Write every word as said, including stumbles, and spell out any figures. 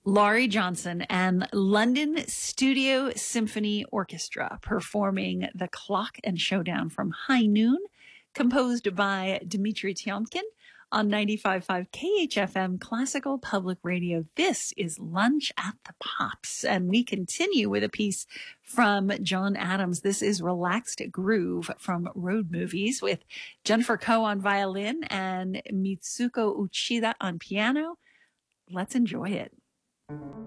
Laurie Johnson and London Studio Symphony Orchestra performing The Clock and Showdown from High Noon, composed by Dmitri Tiomkin on ninety-five point five K H F M Classical Public Radio. This is Lunch at the Pops, and we continue with a piece from John Adams. This is Relaxed Groove from Road Movies with Jennifer Koh on violin and Mitsuko Uchida on piano. Let's enjoy it.